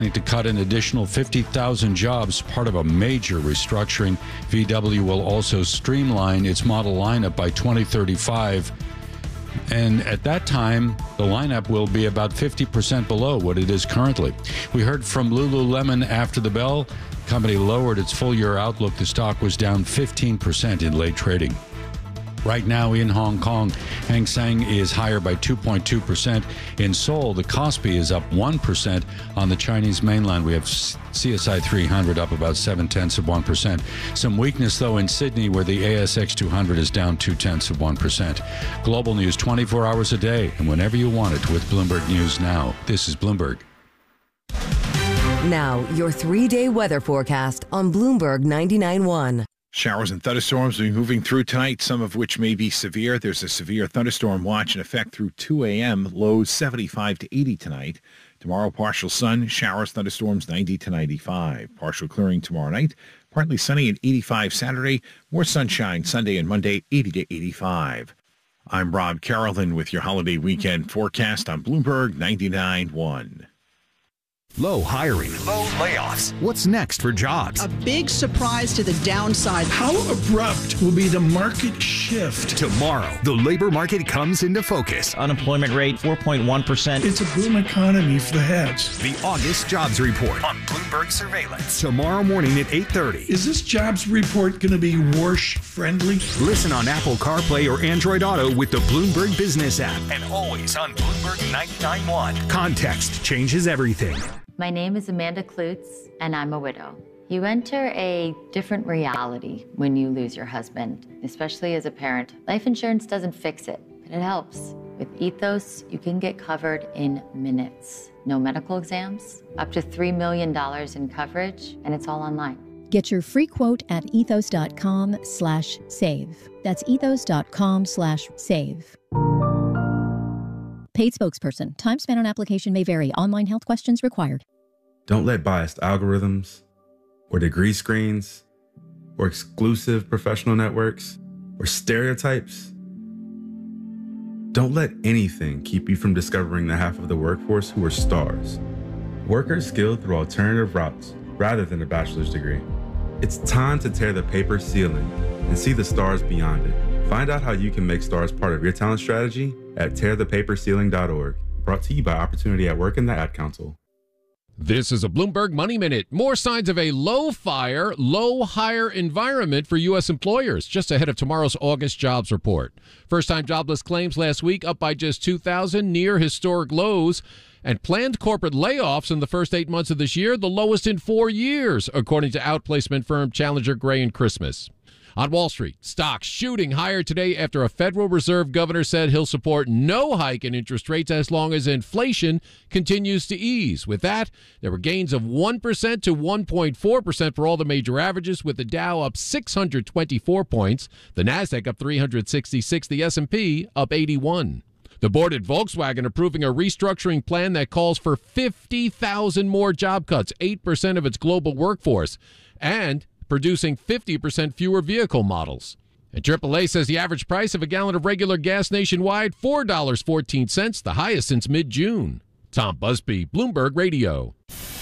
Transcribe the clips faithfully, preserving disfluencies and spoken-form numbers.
to cut an additional fifty thousand jobs, part of a major restructuring. V W will also streamline its model lineup by twenty thirty-five. And at that time, the lineup will be about fifty percent below what it is currently. We heard from Lululemon after the bell. The company lowered its full-year outlook. The stock was down fifteen percent in late trading. Right now in Hong Kong, Hang Seng is higher by two point two percent. In Seoul, the Kospi is up one percent. On the Chinese mainland, we have C S I three hundred up about seven tenths of one percent. Some weakness, though, in Sydney, where the A S X two hundred is down two tenths of one percent. Global news twenty-four hours a day and whenever you want it with Bloomberg News Now. This is Bloomberg. Now, your three-day weather forecast on Bloomberg ninety-nine point one. Showers and thunderstorms will be moving through tonight, some of which may be severe. There's a severe thunderstorm watch in effect through two a.m., lows seventy-five to eighty tonight. Tomorrow, partial sun, showers, thunderstorms, ninety to ninety-five. Partial clearing tomorrow night, partly sunny at eighty-five Saturday, more sunshine Sunday and Monday, eighty to eighty-five. I'm Rob Carolyn with your holiday weekend forecast on Bloomberg ninety-nine point one. Low hiring. Low layoffs. What's next for jobs? A big surprise to the downside. How abrupt will be the market shift? Tomorrow, the labor market comes into focus. Unemployment rate, four point one percent. It's a boom economy for the heads. The August Jobs Report on Bloomberg Surveillance. Tomorrow morning at eight thirty. Is this jobs report going to be Warsh-friendly? Listen on Apple CarPlay or Android Auto with the Bloomberg Business app. And always on Bloomberg ninety-nine point one. Context changes everything. My name is Amanda Klutz, and I'm a widow. You enter a different reality when you lose your husband, especially as a parent. Life insurance doesn't fix it, but it helps. With Ethos, you can get covered in minutes. No medical exams, up to three million dollars in coverage, and it's all online. Get your free quote at ethos.com slash save. That's ethos.com slash save. Paid spokesperson. Time spent on application may vary. Online health questions required. Don't let biased algorithms or degree screens or exclusive professional networks or stereotypes. Don't let anything keep you from discovering the half of the workforce who are stars. Workers skilled through alternative routes rather than a bachelor's degree. It's time to tear the paper ceiling and see the stars beyond it. Find out how you can make stars part of your talent strategy at tear the paper ceiling dot org. Brought to you by Opportunity at Work and the Ad Council. This is a Bloomberg Money Minute. More signs of a low-fire, low-hire environment for U S employers just ahead of tomorrow's August jobs report. First-time jobless claims last week up by just two thousand, near historic lows. And planned corporate layoffs in the first eight months of this year, the lowest in four years, according to outplacement firm Challenger Gray and Christmas. On Wall Street, stocks shooting higher today after a Federal Reserve governor said he'll support no hike in interest rates as long as inflation continues to ease. With that, there were gains of one percent to one point four percent for all the major averages, with the Dow up six hundred twenty-four points, the Nasdaq up three hundred sixty-six, the S and P up eighty-one. The board at Volkswagen approving a restructuring plan that calls for fifty thousand more job cuts, eight percent of its global workforce, and producing fifty percent fewer vehicle models. And triple A says the average price of a gallon of regular gas nationwide, four dollars and fourteen cents, the highest since mid-June. Tom Busby, Bloomberg Radio.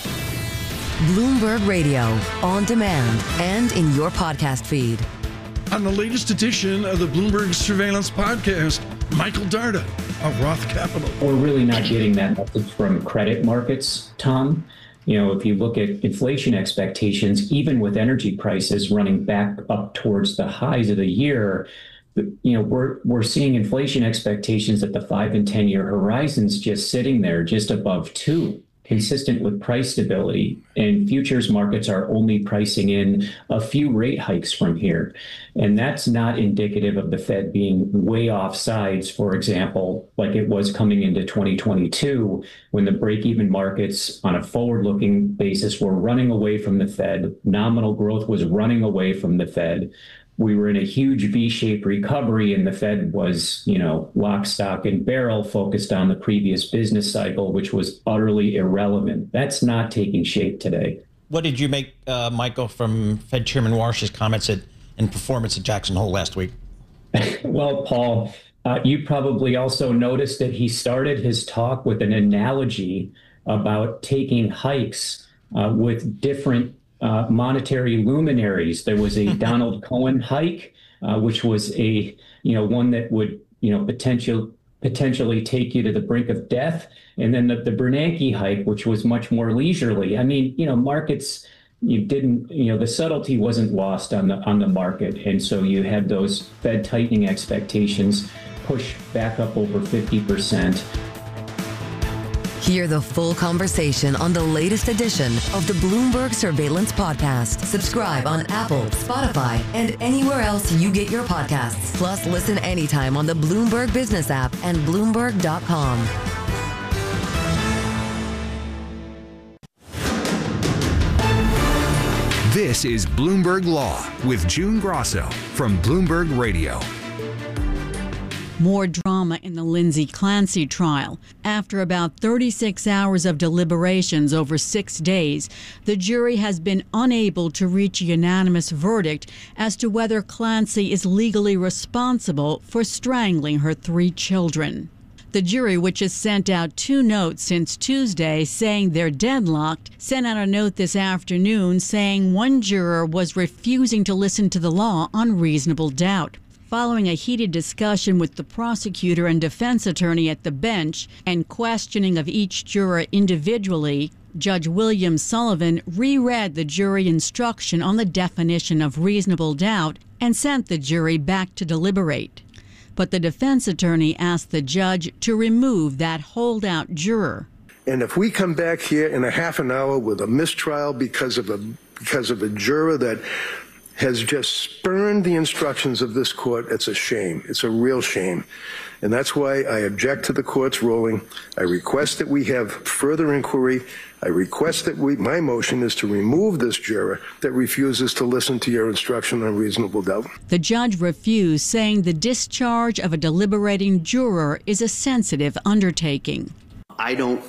Bloomberg Radio, on demand and in your podcast feed. On the latest edition of the Bloomberg Surveillance Podcast, Michael Darda of Roth Capital. We're really not getting that message from credit markets, Tom. You know, if you look at inflation expectations, even with energy prices running back up towards the highs of the year, you know, we're we're seeing inflation expectations at the five and ten year horizons just sitting there just above two, consistent with price stability. And futures markets are only pricing in a few rate hikes from here. And that's not indicative of the Fed being way off sides, for example, like it was coming into twenty twenty-two, when the break-even markets on a forward-looking basis were running away from the Fed. Nominal growth was running away from the Fed. We were in a huge V-shaped recovery, and the Fed was, you know, lock, stock, and barrel focused on the previous business cycle, which was utterly irrelevant. That's not taking shape today. What did you make, uh, Michael, from Fed Chairman Warsh's comments at, and performance at Jackson Hole last week? Well, Paul, uh, you probably also noticed that he started his talk with an analogy about taking hikes uh, with different uh, monetary luminaries. There was a Donald Cohen hike, uh, which was a, you know, one that would, you know, potential, potentially take you to the brink of death. And then the, the Bernanke hike, which was much more leisurely. I mean, you know, markets, you didn't, you know, the subtlety wasn't lost on the on the market. And so you had those Fed tightening expectations push back up over fifty percent. Hear the full conversation on the latest edition of the Bloomberg Surveillance Podcast. Subscribe on Apple, Spotify, and anywhere else you get your podcasts. Plus, listen anytime on the Bloomberg Business app and Bloomberg dot com. This is Bloomberg Law with June Grosso from Bloomberg Radio. More drama in the Lindsay Clancy trial. After about thirty-six hours of deliberations over six days, the jury has been unable to reach a unanimous verdict as to whether Clancy is legally responsible for strangling her three children. The jury, which has sent out two notes since Tuesday saying they're deadlocked, sent out a note this afternoon saying one juror was refusing to listen to the law on reasonable doubt. Following a heated discussion with the prosecutor and defense attorney at the bench and questioning of each juror individually, Judge William Sullivan reread the jury instruction on the definition of reasonable doubt and sent the jury back to deliberate. But the defense attorney asked the judge to remove that holdout juror. And if we come back here in a half an hour with a mistrial because of a because of a juror that has just spurned the instructions of this court, it's a shame. It's a real shame. And that's why I object to the court's ruling. I request that we have further inquiry. I request that we, my motion is to remove this juror that refuses to listen to your instruction on reasonable doubt. The judge refused, saying the discharge of a deliberating juror is a sensitive undertaking. I don't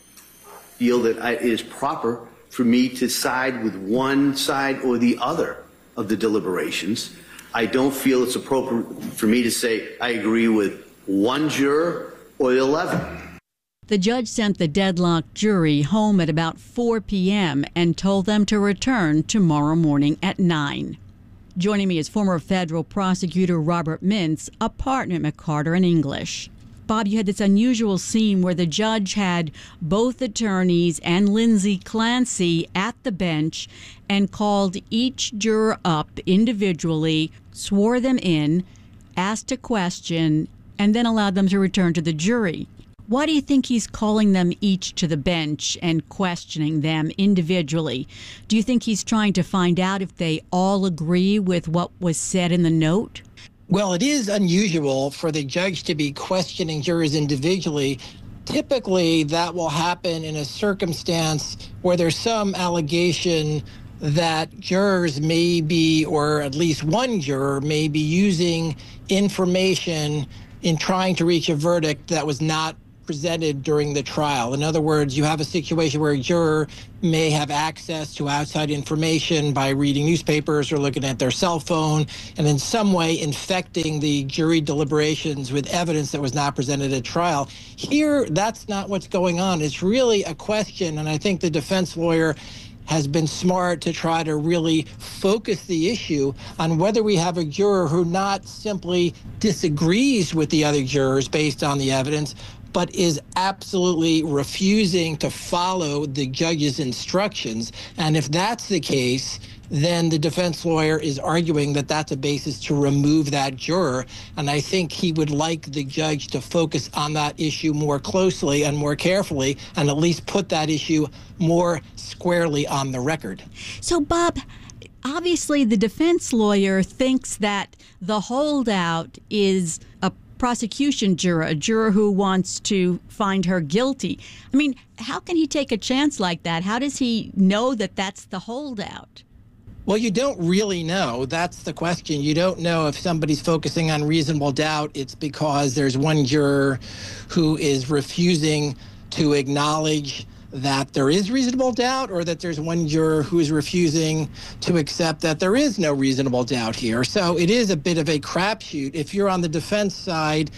feel that it is proper for me to side with one side or the other of the deliberations. I don't feel it's appropriate for me to say I agree with one juror or the eleven. The judge sent the deadlocked jury home at about four p.m. and told them to return tomorrow morning at nine. Joining me is former federal prosecutor Robert Mintz, a partner at McCarter and English. Bob, you had this unusual scene where the judge had both attorneys and Lindsay Clancy at the bench and called each juror up individually, swore them in, asked a question, and then allowed them to return to the jury. Why do you think he's calling them each to the bench and questioning them individually? Do you think he's trying to find out if they all agree with what was said in the note? Well, it is unusual for the judge to be questioning jurors individually. Typically, that will happen in a circumstance where there's some allegation that jurors may be, or at least one juror may be using information in trying to reach a verdict that was not presented during the trial. In other words, you have a situation where a juror may have access to outside information by reading newspapers or looking at their cell phone, and in some way infecting the jury deliberations with evidence that was not presented at trial. Here, that's not what's going on. It's really a question, and I think the defense lawyer has been smart to try to really focus the issue on whether we have a juror who not simply disagrees with the other jurors based on the evidence, but is absolutely refusing to follow the judge's instructions. And if that's the case, then the defense lawyer is arguing that that's a basis to remove that juror. And I think he would like the judge to focus on that issue more closely and more carefully, and at least put that issue more squarely on the record. So, Bob, obviously the defense lawyer thinks that the holdout is a prosecution juror, a juror who wants to find her guilty. I mean, how can he take a chance like that? How does he know that that's the holdout? Well, you don't really know. That's the question. You don't know if somebody's focusing on reasonable doubt. It's because there's one juror who is refusing to acknowledge that there is reasonable doubt, or that there's one juror who is refusing to accept that there is no reasonable doubt here. So it is a bit of a crapshoot. If you're on the defense side,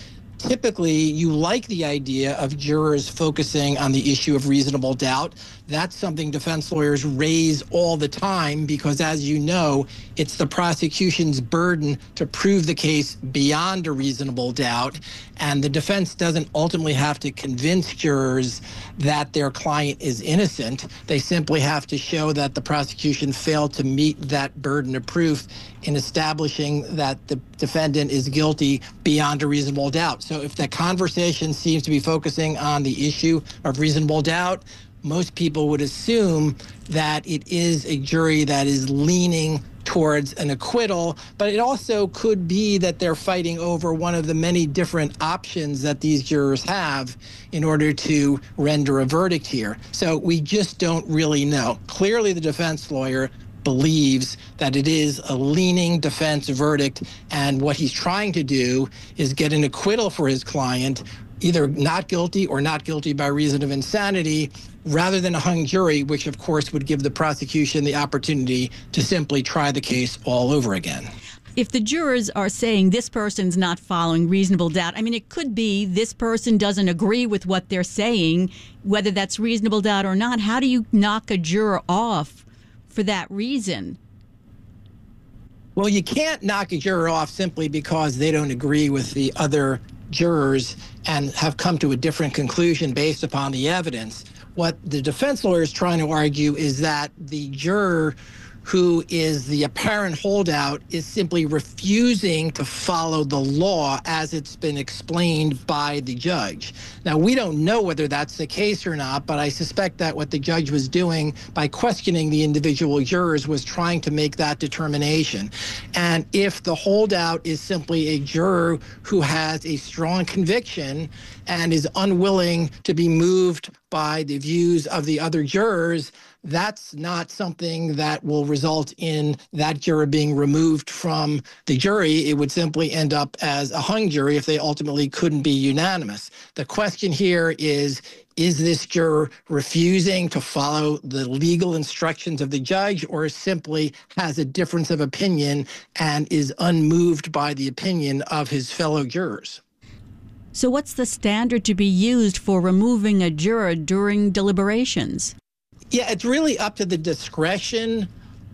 typically you like the idea of jurors focusing on the issue of reasonable doubt. That's something defense lawyers raise all the time because, as you know, it's the prosecution's burden to prove the case beyond a reasonable doubt. And the defense doesn't ultimately have to convince jurors that their client is innocent. They simply have to show that the prosecution failed to meet that burden of proof in establishing that the defendant is guilty beyond a reasonable doubt. So if the conversation seems to be focusing on the issue of reasonable doubt, most people would assume that it is a jury that is leaning towards an acquittal, but it also could be that they're fighting over one of the many different options that these jurors have in order to render a verdict here. So we just don't really know. Clearly, the defense lawyer believes that it is a leaning defense verdict, and what he's trying to do is get an acquittal for his client, either not guilty or not guilty by reason of insanity, rather than a hung jury, which of course would give the prosecution the opportunity to simply try the case all over again. If the jurors are saying this person's not following reasonable doubt, I mean, it could be this person doesn't agree with what they're saying, whether that's reasonable doubt or not. How do you knock a juror off for that reason? Well, you can't knock a juror off simply because they don't agree with the other jurors and have come to a different conclusion based upon the evidence. What the defense lawyer is trying to argue is that the juror who is the apparent holdout is simply refusing to follow the law as it's been explained by the judge. Now, we don't know whether that's the case or not, but I suspect that what the judge was doing by questioning the individual jurors was trying to make that determination. And if the holdout is simply a juror who has a strong conviction and is unwilling to be moved by the views of the other jurors, that's not something that will result in that juror being removed from the jury. It would simply end up as a hung jury if they ultimately couldn't be unanimous. The question here is, is this juror refusing to follow the legal instructions of the judge, or simply has a difference of opinion and is unmoved by the opinion of his fellow jurors? So what's the standard to be used for removing a juror during deliberations? Yeah, it's really up to the discretion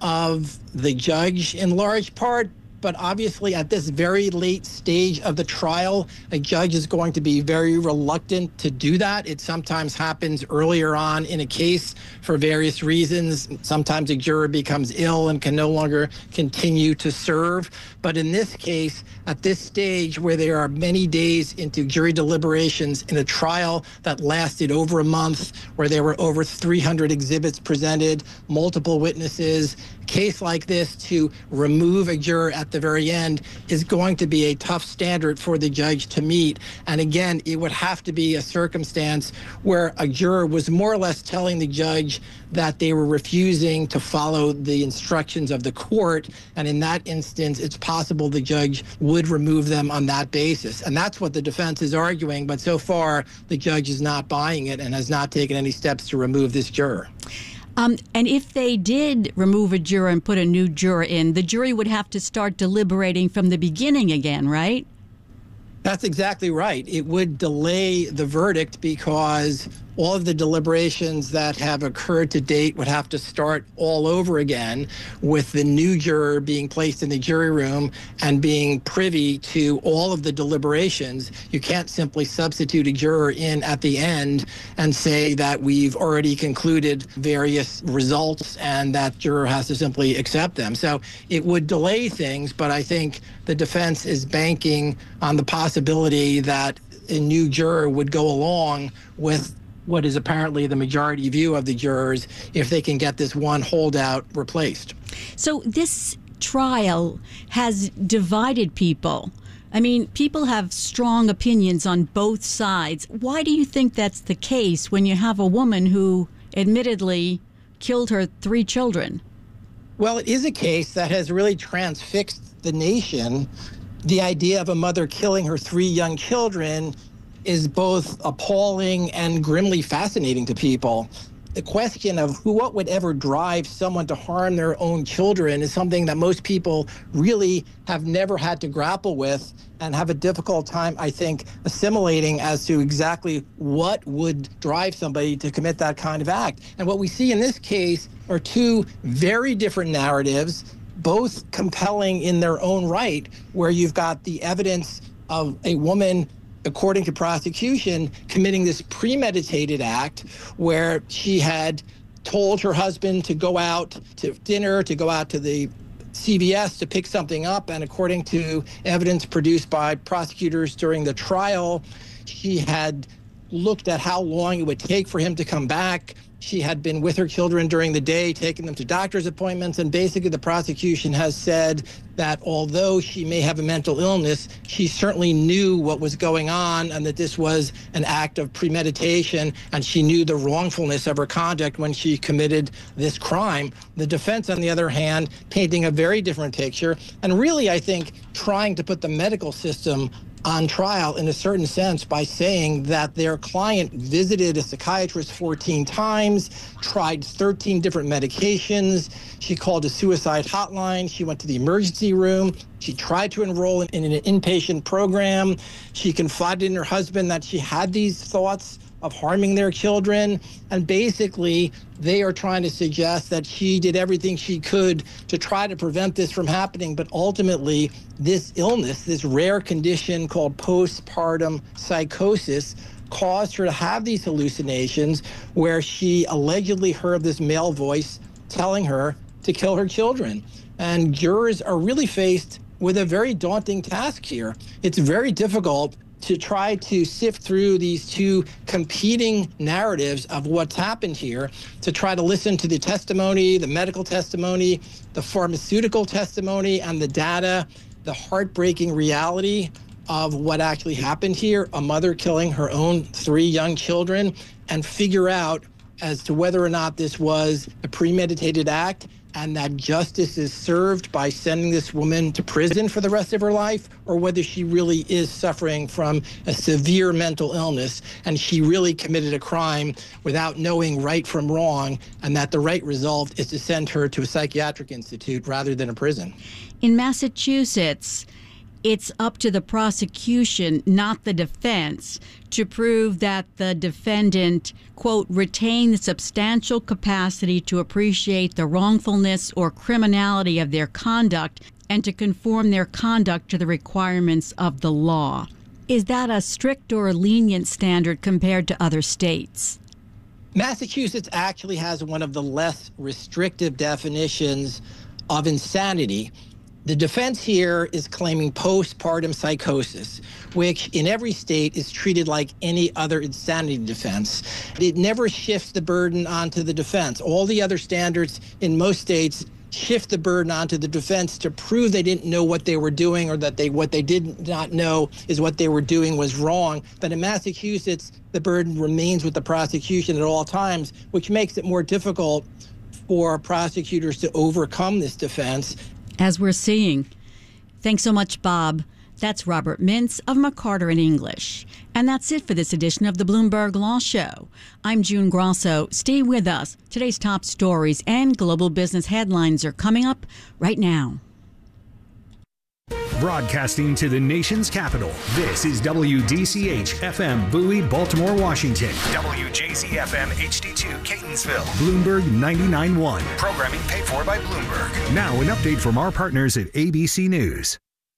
of the judge in large part. But obviously, at this very late stage of the trial, a judge is going to be very reluctant to do that. It sometimes happens earlier on in a case for various reasons. Sometimes a juror becomes ill and can no longer continue to serve. But in this case, at this stage where there are many days into jury deliberations in a trial that lasted over a month, where there were over three hundred exhibits presented, multiple witnesses, a case like this, to remove a juror at the very end is going to be a tough standard for the judge to meet. And again, it would have to be a circumstance where a juror was more or less telling the judge that they were refusing to follow the instructions of the court. And in that instance, it's possible the judge would remove them on that basis. And that's what the defense is arguing. But so far, the judge is not buying it and has not taken any steps to remove this juror. Um, and if they did remove a juror and put a new juror in, the jury would have to start deliberating from the beginning again, right? That's exactly right. It would delay the verdict because all of the deliberations that have occurred to date would have to start all over again, with the new juror being placed in the jury room and being privy to all of the deliberations. You can't simply substitute a juror in at the end and say that we've already concluded various results and that juror has to simply accept them. So it would delay things, but I think the defense is banking on the possibility that a new juror would go along with what is apparently the majority view of the jurors if they can get this one holdout replaced. So this trial has divided people. I mean, people have strong opinions on both sides. Why do you think that's the case when you have a woman who admittedly killed her three children? Well, it is a case that has really transfixed the nation. The idea of a mother killing her three young children is both appalling and grimly fascinating to people. the question of who, what would ever drive someone to harm their own children is something that most people really have never had to grapple with and have a difficult time, I think, assimilating as to exactly what would drive somebody to commit that kind of act. And what we see in this case are two very different narratives, both compelling in their own right, where you've got the evidence of a woman, according to prosecution, committing this premeditated act where she had told her husband to go out to dinner, to go out to the C V S to pick something up. And according to evidence produced by prosecutors during the trial, she had looked at how long it would take for him to come back. She had been with her children during the day, taking them to doctor's appointments. And basically the prosecution has said that although she may have a mental illness, she certainly knew what was going on and that this was an act of premeditation, and she knew the wrongfulness of her conduct when she committed this crime. The defense, on the other hand, painting a very different picture and really, I think, trying to put the medical system on trial in a certain sense by saying that their client visited a psychiatrist fourteen times, tried thirteen different medications. She called a suicide hotline. She went to the emergency room. She tried to enroll in, in an inpatient program. She confided in her husband that she had these thoughts of harming their children. And basically, they are trying to suggest that she did everything she could to try to prevent this from happening. But ultimately, this illness, this rare condition called postpartum psychosis, caused her to have these hallucinations where she allegedly heard this male voice telling her to kill her children. And jurors are really faced with a very daunting task here. It's very difficult to try to sift through these two competing narratives of what's happened here, to try to listen to the testimony, the medical testimony, the pharmaceutical testimony, and the data, the heartbreaking reality of what actually happened here, a mother killing her own three young children, and figure out as to whether or not this was a premeditated act and that justice is served by sending this woman to prison for the rest of her life, or whether she really is suffering from a severe mental illness and she really committed a crime without knowing right from wrong, and that the right result is to send her to a psychiatric institute rather than a prison. In Massachusetts, it's up to the prosecution, not the defense, to prove that the defendant, quote, retained the substantial capacity to appreciate the wrongfulness or criminality of their conduct and to conform their conduct to the requirements of the law. Is that a strict or a lenient standard compared to other states? Massachusetts actually has one of the less restrictive definitions of insanity. The defense here is claiming postpartum psychosis, which in every state is treated like any other insanity defense. It never shifts the burden onto the defense. All the other standards in most states shift the burden onto the defense to prove they didn't know what they were doing, or that they what they did not know is what they were doing was wrong. But in Massachusetts, the burden remains with the prosecution at all times, which makes it more difficult for prosecutors to overcome this defense. As we're seeing. Thanks so much, Bob. That's Robert Mintz of McCarter in English. And that's it for this edition of the Bloomberg Law Show. I'm June Grosso. Stay with us. Today's top stories and global business headlines are coming up right now. Broadcasting to the nation's capital, this is W D C H F M Bowie, Baltimore, Washington. W J Z F M H D two, Catonsville. Bloomberg ninety-nine point one. Programming paid for by Bloomberg. Now an update from our partners at A B C News.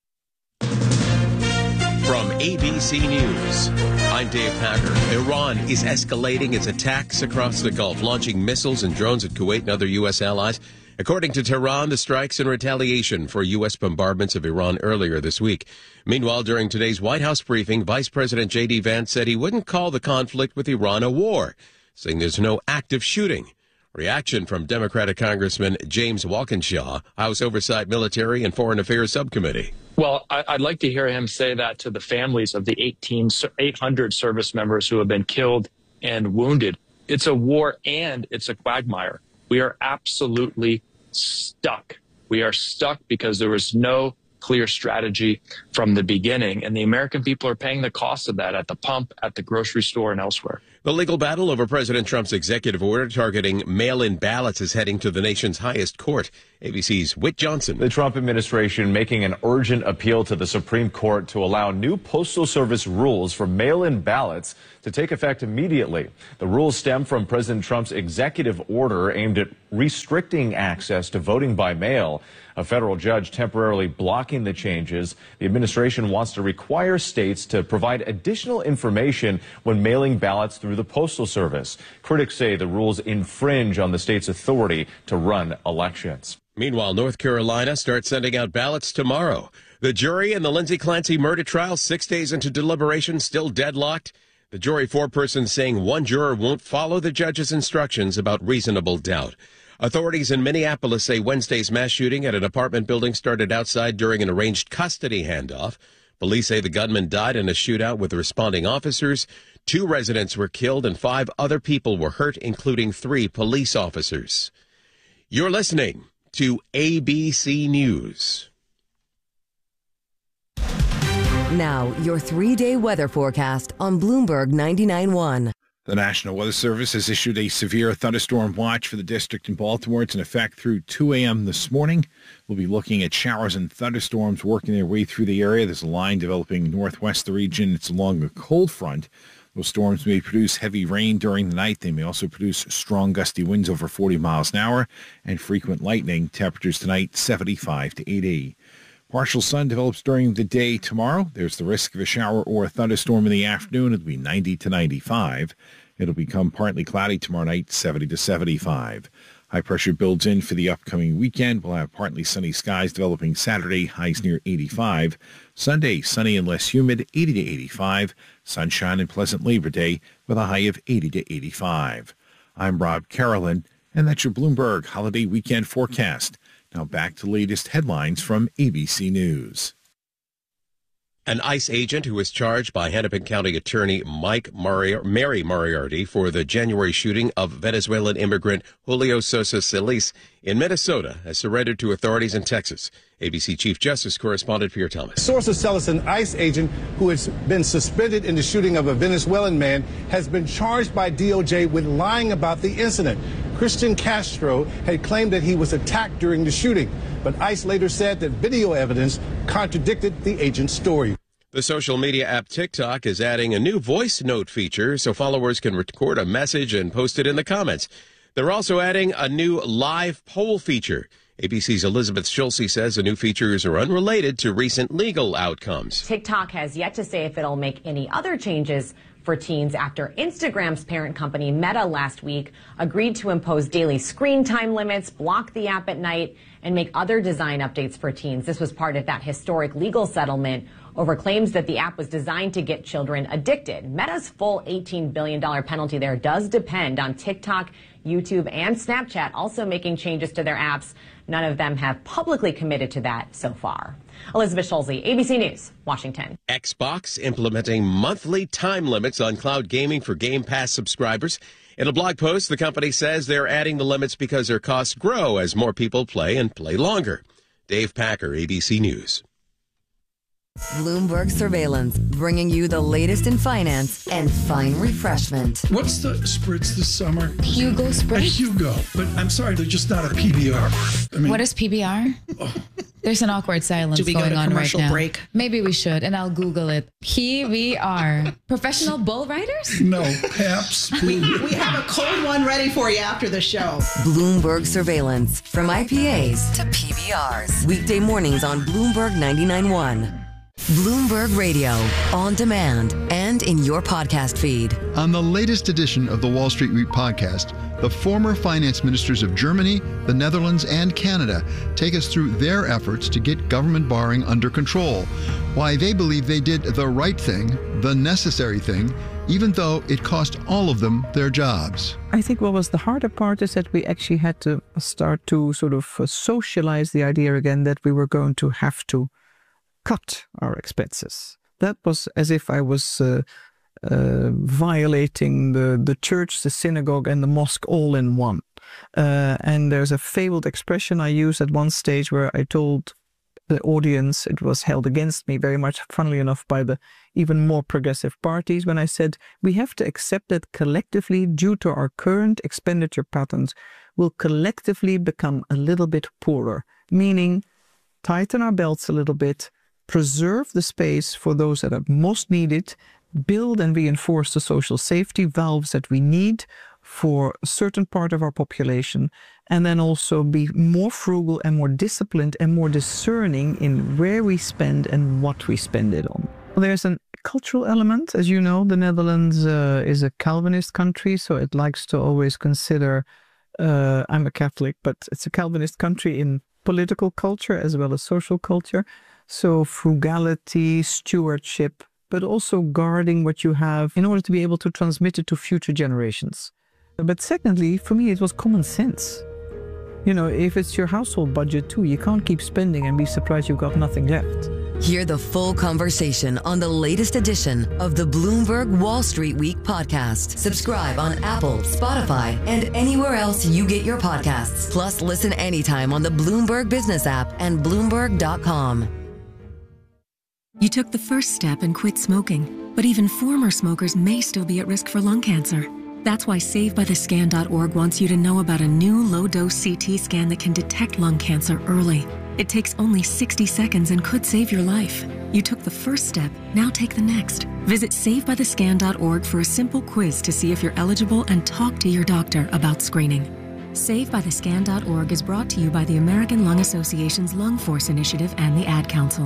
From A B C News, I'm Dave Packer. Iran is escalating its attacks across the Gulf, launching missiles and drones at Kuwait and other U S allies. According to Tehran, the strikes in retaliation for U S bombardments of Iran earlier this week. Meanwhile, during today's White House briefing, Vice President J D Vance said he wouldn't call the conflict with Iran a war, saying there's no active shooting. Reaction from Democratic Congressman James Walkinshaw, House Oversight, Military and Foreign Affairs Subcommittee. Well, I'd like to hear him say that to the families of the eighteen, eight hundred service members who have been killed and wounded. It's a war and it's a quagmire. We are absolutely stuck. We are stuck because there was no clear strategy from the beginning, and the American people are paying the cost of that at the pump, at the grocery store, and elsewhere. The legal battle over President Trump's executive order targeting mail-in ballots is heading to the nation's highest court. A B C's Whit Johnson. The Trump administration making an urgent appeal to the Supreme Court to allow new Postal Service rules for mail-in ballots to take effect immediately. The rules stem from President Trump's executive order aimed at restricting access to voting by mail. A federal judge temporarily blocking the changes. The administration wants to require states to provide additional information when mailing ballots through the Postal Service. Critics say the rules infringe on the state's authority to run elections. Meanwhile, North Carolina starts sending out ballots tomorrow. The jury in the Lindsay Clancy murder trial, six days into deliberation, still deadlocked. The jury foreperson saying one juror won't follow the judge's instructions about reasonable doubt. Authorities in Minneapolis say Wednesday's mass shooting at an apartment building started outside during an arranged custody handoff. Police say the gunman died in a shootout with responding officers. Two residents were killed and five other people were hurt, including three police officers. You're listening to A B C News. Now, your three-day weather forecast on Bloomberg ninety-nine point one. The National Weather Service has issued a severe thunderstorm watch for the district in Baltimore. It's in effect through two a.m. this morning. We'll be looking at showers and thunderstorms working their way through the area. There's a line developing northwest the region. It's along a cold front. Those storms may produce heavy rain during the night. They may also produce strong gusty winds over forty miles an hour and frequent lightning. Temperatures tonight seventy-five to eighty. Partial sun develops during the day tomorrow. There's the risk of a shower or a thunderstorm in the afternoon. It'll be ninety to ninety-five. It'll become partly cloudy tomorrow night, seventy to seventy-five. High pressure builds in for the upcoming weekend. We'll have partly sunny skies developing Saturday, highs near eighty-five. Sunday, sunny and less humid, eighty to eighty-five. Sunshine and pleasant Labor Day with a high of eighty to eighty-five. I'm Rob Carolyn, and that's your Bloomberg Holiday Weekend forecast. Now back to the latest headlines from A B C News. An ICE agent who was charged by Hennepin County Attorney Mike Mari- Mary Moriarty for the January shooting of Venezuelan immigrant Julio Sosa Solis in Minnesota has surrendered to authorities in Texas. A B C Chief Justice Correspondent Pierre Thomas. Sources tell us an ICE agent who has been suspended in the shooting of a Venezuelan man has been charged by D O J with lying about the incident. Christian Castro had claimed that he was attacked during the shooting, but ICE later said that video evidence contradicted the agent's story. The social media app TikTok is adding a new voice note feature so followers can record a message and post it in the comments. They're also adding a new live poll feature. A B C's Elizabeth Schulze says the new features are unrelated to recent legal outcomes. TikTok has yet to say if it'll make any other changes for teens after Instagram's parent company Meta last week agreed to impose daily screen time limits, block the app at night, and make other design updates for teens. This was part of that historic legal settlement over claims that the app was designed to get children addicted. Meta's full eighteen billion dollars penalty there does depend on TikTok, YouTube, and Snapchat also making changes to their apps. None of them have publicly committed to that so far. Elizabeth Schulze, A B C News, Washington. Xbox implementing monthly time limits on cloud gaming for Game Pass subscribers. In a blog post, the company says they're adding the limits because their costs grow as more people play and play longer. Dave Packer, A B C News. Bloomberg Surveillance, bringing you the latest in finance and fine refreshment. What's the spritz this summer? Hugo Spritz? A Hugo, but I'm sorry, they're just not a P B R. I mean, what is P B R? Oh. There's an awkward silence Do we going go to on right commercial now. break? Maybe we should, and I'll Google it. P B R. Professional bull riders? No, Paps. we, we have a cold one ready for you after the show. Bloomberg Surveillance, from I P As to P B Rs. Weekday mornings on Bloomberg ninety-nine point one. Bloomberg Radio, on demand and in your podcast feed. On the latest edition of the Wall Street Week podcast, the former finance ministers of Germany, the Netherlands, and Canada take us through their efforts to get government borrowing under control, why they believe they did the right thing, the necessary thing, even though it cost all of them their jobs. I think what was the harder part is that we actually had to start to sort of socialize the idea again that we were going to have to cut our expenses. That was as if I was uh, uh, violating the, the church, the synagogue, and the mosque all in one. Uh, and there's a fabled expression I used at one stage where I told the audience. It was held against me very much, funnily enough, by the even more progressive parties when I said we have to accept that collectively, due to our current expenditure patterns, we'll collectively become a little bit poorer, meaning tighten our belts a little bit, preserve the space for those that are most needed, build and reinforce the social safety valves that we need for a certain part of our population, and then also be more frugal and more disciplined and more discerning in where we spend and what we spend it on. There's a cultural element. As you know, the Netherlands uh, is a Calvinist country, so it likes to always consider, uh, I'm a Catholic, but it's a Calvinist country in political culture as well as social culture. So frugality, stewardship, but also guarding what you have in order to be able to transmit it to future generations. But secondly, for me, it was common sense. You know, if it's your household budget too, you can't keep spending and be surprised you've got nothing left. Hear the full conversation on the latest edition of the Bloomberg Wall Street Week podcast. Subscribe on Apple, Spotify, and anywhere else you get your podcasts. Plus, listen anytime on the Bloomberg Business app and Bloomberg dot com. You took the first step and quit smoking, but even former smokers may still be at risk for lung cancer. That's why Save By The Scan dot org wants you to know about a new low-dose C T scan that can detect lung cancer early. It takes only sixty seconds and could save your life. You took the first step, now take the next. Visit Save By The Scan dot org for a simple quiz to see if you're eligible and talk to your doctor about screening. Save By The Scan dot org is brought to you by the American Lung Association's Lung Force Initiative and the Ad Council.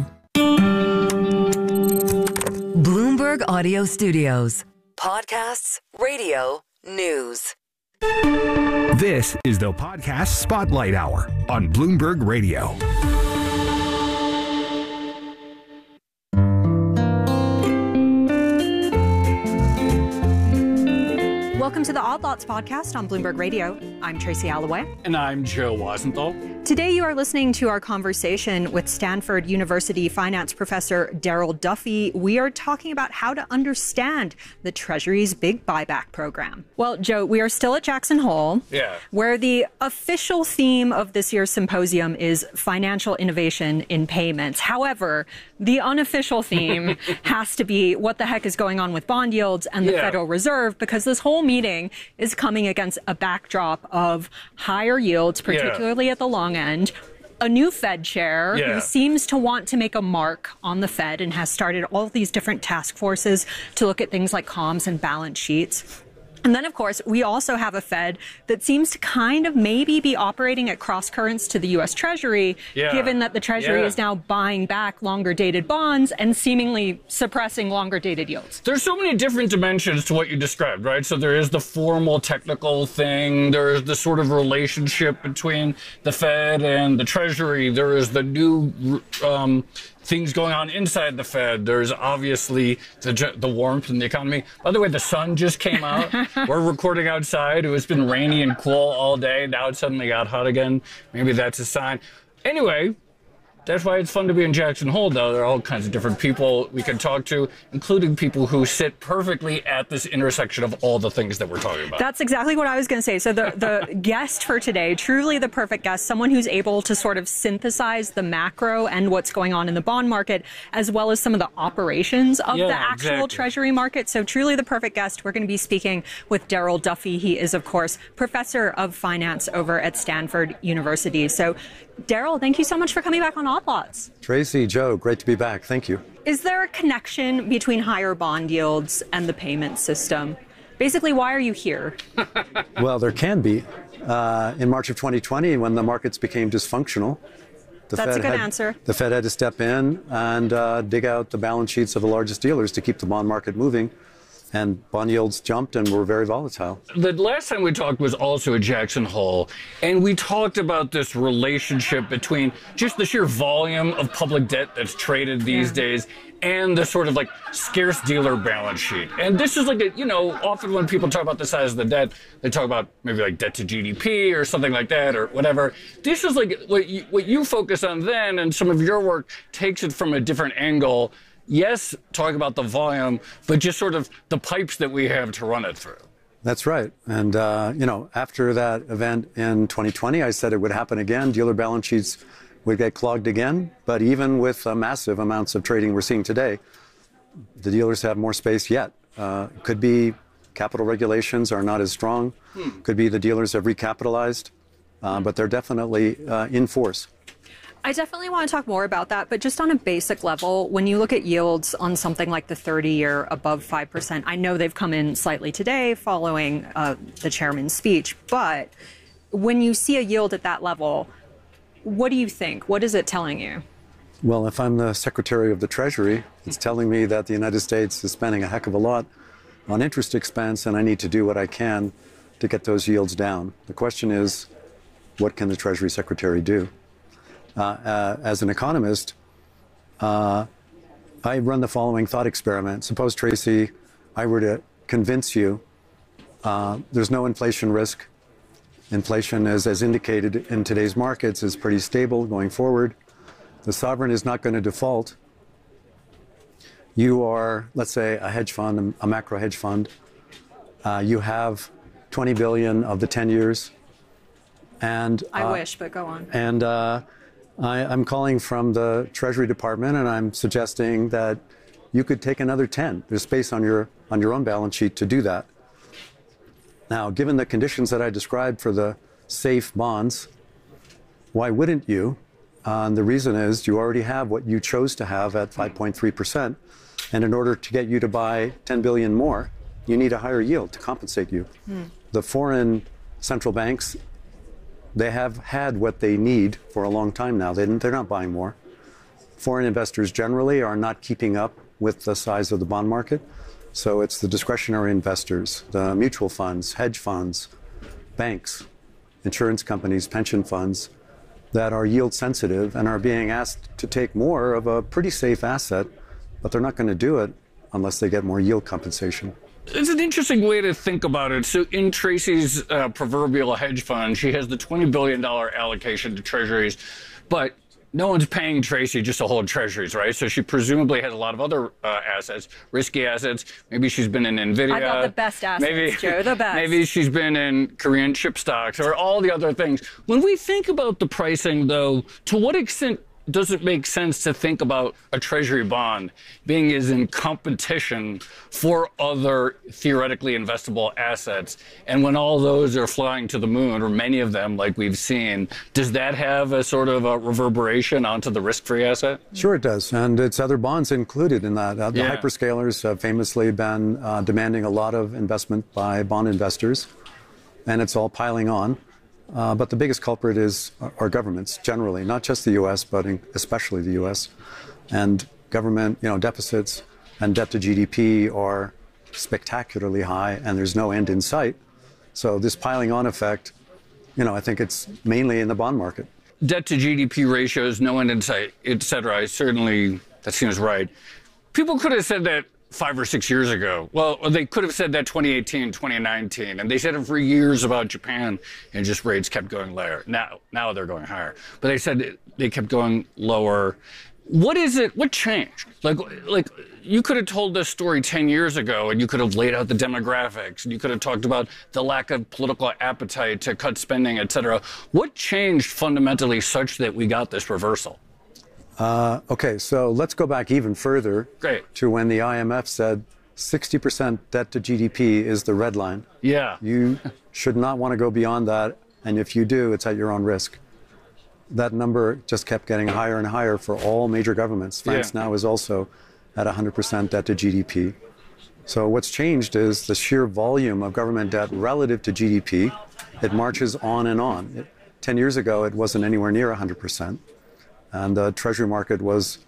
Bloomberg Audio Studios. Podcasts, radio, news. This is the Podcast Spotlight Hour on Bloomberg Radio. Welcome to the Odd Lots podcast on Bloomberg Radio. I'm Tracy Alloway. And I'm Joe Wasenthal. Today you are listening to our conversation with Stanford University finance professor Darrell Duffy. We are talking about how to understand the Treasury's big buyback program. Well, Joe, we are still at Jackson Hole, yeah. where the official theme of this year's symposium is financial innovation in payments. However, the unofficial theme has to be what the heck is going on with bond yields and the yeah. Federal Reserve, because this whole meeting is coming against a backdrop of higher yields, particularly yeah. at the long end, a new Fed chair yeah. who seems to want to make a mark on the Fed and has started all these different task forces to look at things like comms and balance sheets. And then, of course, we also have a Fed that seems to kind of maybe be operating at cross currents to the U S Treasury, yeah. given that the Treasury yeah. is now buying back longer dated bonds and seemingly suppressing longer dated yields. There's so many different dimensions to what you described, right? So there is the formal technical thing. There is the sort of relationship between the Fed and the Treasury. There is the new um, things going on inside the Fed. There's obviously the, the warmth in the economy. By the way, the sun just came out. We're recording outside. It's been rainy and cool all day. Now it suddenly got hot again. Maybe that's a sign. Anyway, that's why it's fun to be in Jackson Hole, though. There are all kinds of different people we can talk to, including people who sit perfectly at this intersection of all the things that we're talking about. That's exactly what I was going to say. So the, the guest for today, truly the perfect guest, someone who's able to sort of synthesize the macro and what's going on in the bond market, as well as some of the operations of yeah, the actual exactly. Treasury market. So truly the perfect guest. We're going to be speaking with Darrell Duffy. He is, of course, professor of finance over at Stanford University. So Darrell, thank you so much for coming back on Odd Lots. Tracy, Joe, great to be back. Thank you. Is there a connection between higher bond yields and the payment system? Basically, why are you here? Well, there can be. Uh, in March of twenty twenty, when the markets became dysfunctional, the That's Fed a good had, answer. The Fed had to step in and uh, dig out the balance sheets of the largest dealers to keep the bond market moving. And bond yields jumped and were very volatile. The last time we talked was also at Jackson Hole, and we talked about this relationship between just the sheer volume of public debt that's traded these yeah. days and the sort of like scarce dealer balance sheet. And this is like, a, you know, often when people talk about the size of the debt, they talk about maybe like debt to G D P or something like that or whatever. This is like what you, what you focus on then, and some of your work takes it from a different angle. Yes, talk about the volume, but just sort of the pipes that we have to run it through. That's right. And, uh, you know, after that event in twenty twenty, I said it would happen again. Dealer balance sheets would get clogged again. But even with uh, massive amounts of trading we're seeing today, the dealers have more space yet. Uh, could be capital regulations are not as strong. Hmm. Could be the dealers have recapitalized, uh, but they're definitely uh, in force. I definitely want to talk more about that, but just on a basic level, when you look at yields on something like the thirty-year above five percent, I know they've come in slightly today following uh, the chairman's speech, but when you see a yield at that level, what do you think? What is it telling you? Well, if I'm the Secretary of the Treasury, it's telling me that the United States is spending a heck of a lot on interest expense, and I need to do what I can to get those yields down. The question is, what can the Treasury Secretary do? Uh, uh, as an economist, uh, I run the following thought experiment. Suppose, Tracy, I were to convince you uh, there's no inflation risk. Inflation, is, as indicated in today's markets, is pretty stable going forward. The sovereign is not going to default. You are, let's say, a hedge fund, a macro hedge fund. Uh, you have twenty billion of the ten years. And I uh, wish, but go on. And uh, I, I'm calling from the Treasury Department, and I'm suggesting that you could take another ten. There's space on your on your own balance sheet to do that. Now, given the conditions that I described for the safe bonds, why wouldn't you? Uh, and the reason is you already have what you chose to have at five point three percent. And in order to get you to buy ten billion more, you need a higher yield to compensate you. Hmm. The foreign central banks, they have had what they need for a long time now. They, they're not buying more. Foreign investors generally are not keeping up with the size of the bond market. So it's the discretionary investors, the mutual funds, hedge funds, banks, insurance companies, pension funds that are yield sensitive and are being asked to take more of a pretty safe asset, but they're not going to do it unless they get more yield compensation. It's an interesting way to think about it. So in Tracy's uh, proverbial hedge fund, she has the twenty billion dollars allocation to treasuries, but no one's paying Tracy just to hold treasuries, right? So she presumably has a lot of other uh, assets, risky assets. Maybe she's been in NVIDIA. I got the best assets, maybe, Joe, the best. Maybe she's been in Korean chip stocks or all the other things. When we think about the pricing, though, to what extent does it make sense to think about a treasury bond being as in competition for other theoretically investable assets? And when all those are flying to the moon, or many of them, like we've seen, does that have a sort of a reverberation onto the risk-free asset? Sure it does. And it's other bonds included in that. Uh, the Yeah. hyperscalers have famously been uh, demanding a lot of investment by bond investors, and it's all piling on. Uh, but the biggest culprit is our governments generally, not just the U S, but in, especially the U S. And government, you know, deficits and debt to G D P are spectacularly high, and there's no end in sight. So this piling on effect, you know, I think it's mainly in the bond market. Debt to G D P ratios, no end in sight, et cetera. I certainly, that seems right. People could have said that five or six years ago. Well, they could have said that twenty eighteen, twenty nineteen, and they said it for years about Japan, and just rates kept going lower. Now, now they're going higher, but they said they kept going lower. What is it? What changed? Like, like you could have told this story ten years ago, and you could have laid out the demographics, and you could have talked about the lack of political appetite to cut spending, et cetera. What changed fundamentally such that we got this reversal? Uh, okay, so let's go back even further Great. to when the I M F said sixty percent debt to G D P is the red line. Yeah. You should not want to go beyond that, and if you do, it's at your own risk. That number just kept getting higher and higher for all major governments. France Yeah. now is also at one hundred percent debt to G D P. So what's changed is the sheer volume of government debt relative to G D P. It marches on and on. It, ten years ago, it wasn't anywhere near one hundred percent. And the treasury market was,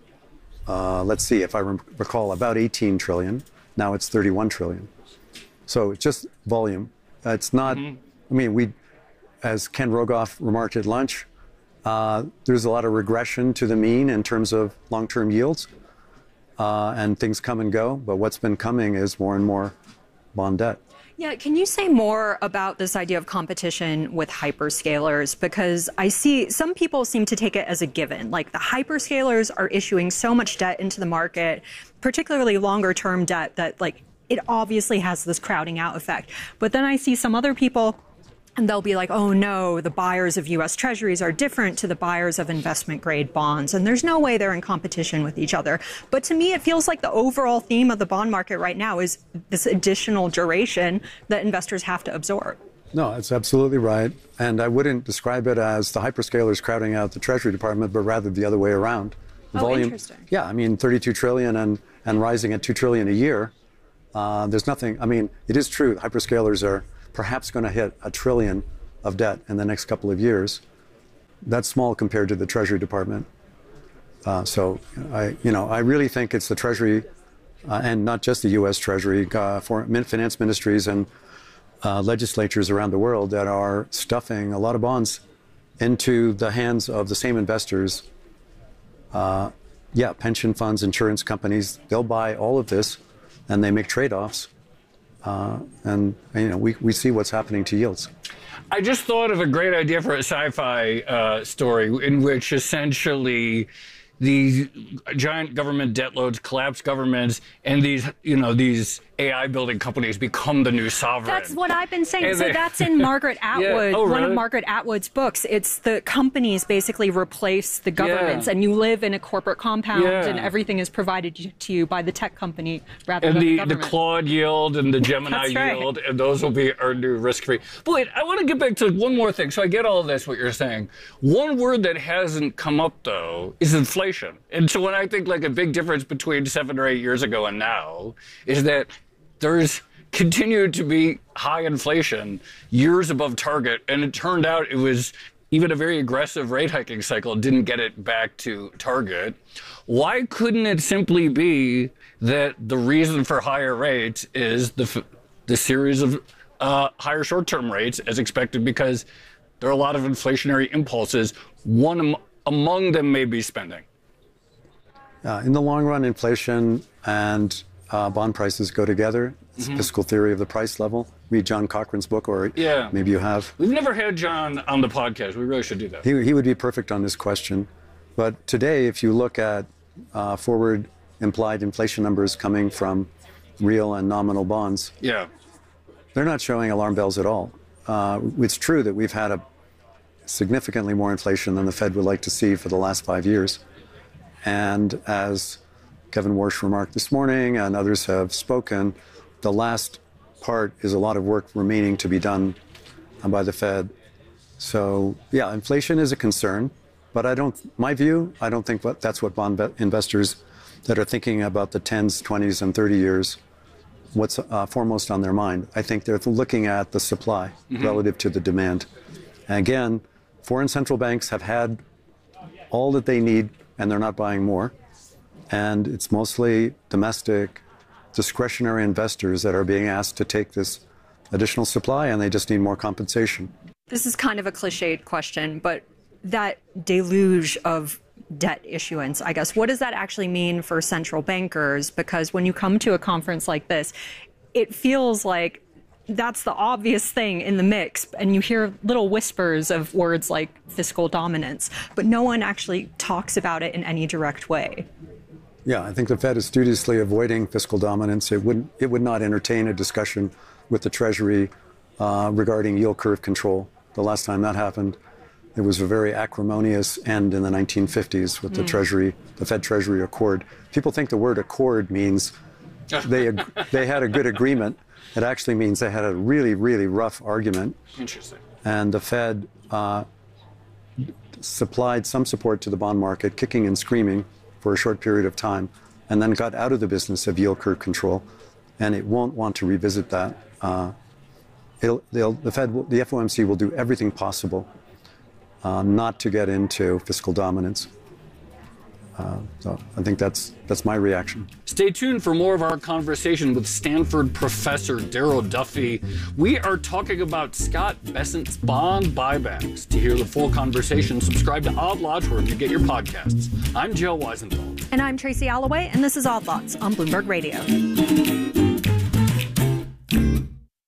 uh, let's see, if I re- recall, about eighteen trillion. Now it's thirty-one trillion. So it's just volume. Uh, it's not, mm-hmm. I mean, we, as Ken Rogoff remarked at lunch, uh, there's a lot of regression to the mean in terms of long-term yields. Uh, and things come and go. But what's been coming is more and more bond debt. Yeah, can you say more about this idea of competition with hyperscalers? Because I see some people seem to take it as a given. Like the hyperscalers are issuing so much debt into the market, particularly longer term debt, that like it obviously has this crowding out effect. But then I see some other people And they'll be like, oh no, the buyers of U S Treasuries are different to the buyers of investment grade bonds. And there's no way they're in competition with each other. But to me, it feels like the overall theme of the bond market right now is this additional duration that investors have to absorb. No, it's absolutely right. And I wouldn't describe it as the hyperscalers crowding out the Treasury Department, but rather the other way around. Oh, Volume, interesting. Yeah, I mean, thirty-two trillion and, and rising at two trillion a year. Uh, there's nothing, I mean, it is true, hyperscalers are perhaps going to hit a trillion of debt in the next couple of years. That's small compared to the Treasury Department. Uh, so I, you know, I really think it's the Treasury, uh, and not just the U S Treasury, uh, foreign finance ministries and uh, legislatures around the world that are stuffing a lot of bonds into the hands of the same investors. Uh, yeah, pension funds, insurance companies, they'll buy all of this and they make trade-offs. Uh, and, and, you know, we, we see what's happening to yields. I just thought of a great idea for a sci-fi uh, story in which essentially these giant government debt loads collapse governments, and these, you know, these A I building companies become the new sovereign. That's what I've been saying. And So they- that's in Margaret Atwood, Yeah. Oh, one of really? Margaret Atwood's books. It's the companies basically replace the governments, Yeah. and you live in a corporate compound, Yeah. and everything is provided to you by the tech company rather And than the, the the government. Claude yield and the Gemini That's right. yield, and those will be our new risk-free. But wait, I want to get back to one more thing. So I get all of this, what you're saying. One word that hasn't come up, though, is inflation. And so when I think like a big difference between seven or eight years ago and now is that there's continued to be high inflation, years above target, and it turned out it was even a very aggressive rate hiking cycle didn't get it back to target. Why couldn't it simply be that the reason for higher rates is the f- the series of uh, higher short-term rates as expected, because there are a lot of inflationary impulses. One am- among them may be spending. Uh, in the long run, inflation and uh, bond prices go together. It's Mhm. fiscal theory of the price level. Read John Cochran's book, or Yeah. maybe you have. We've never had John on the podcast. We really should do that. He, he would be perfect on this question. But today, if you look at uh, forward implied inflation numbers coming from real and nominal bonds, Yeah. they're not showing alarm bells at all. Uh, it's true that we've had a significantly more inflation than the Fed would like to see for the last five years. And as Kevin Warsh remarked this morning and others have spoken, the last part is a lot of work remaining to be done by the Fed. So, yeah, inflation is a concern, but I don't, my view, I don't think what, that's what bond be- investors that are thinking about the tens, twenties, and thirty years, what's uh, foremost on their mind. I think they're looking at the supply Mhm. relative to the demand. And again, foreign central banks have had all that they need, and they're not buying more. And it's mostly domestic discretionary investors that are being asked to take this additional supply, and they just need more compensation. This is kind of a cliched question, but that deluge of debt issuance, I guess, what does that actually mean for central bankers? Because when you come to a conference like this, it feels like that's the obvious thing in the mix, and you hear little whispers of words like fiscal dominance, but no one actually talks about it in any direct way. Yeah, I think the Fed is studiously avoiding fiscal dominance. It would it would not entertain a discussion with the Treasury uh, regarding yield curve control. The last time that happened, it was a very acrimonious end in the nineteen fifties with the Mm. Treasury, the Fed Treasury Accord. People think the word accord means they ag- they had a good agreement. It actually means they had a really, really rough argument. Interesting. And the Fed uh, supplied some support to the bond market, kicking and screaming for a short period of time, and then got out of the business of yield curve control. And it won't want to revisit that. Uh, it'll, they'll, the Fed, will, the F O M C will do everything possible uh, not to get into fiscal dominance. Uh, so I think that's that's my reaction. Stay tuned for more of our conversation with Stanford professor Darryl Duffy. We are talking about Scott Bessent's bond buybacks. To hear the full conversation, subscribe to Odd Lots wherever you get your podcasts. I'm Joe Weisenthal. And I'm Tracy Alloway, and this is Odd Lots on Bloomberg Radio.